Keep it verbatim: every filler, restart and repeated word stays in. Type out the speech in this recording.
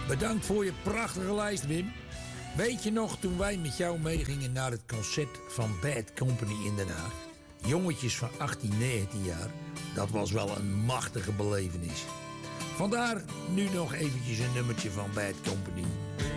Bedankt voor je prachtige lijst, Wim. Weet je nog toen wij met jou meegingen naar het concert van Bad Company in Den Haag? Jongetjes van achttien, negentien jaar. Dat was wel een machtige belevenis. Vandaar nu nog eventjes een nummertje van Bad Company.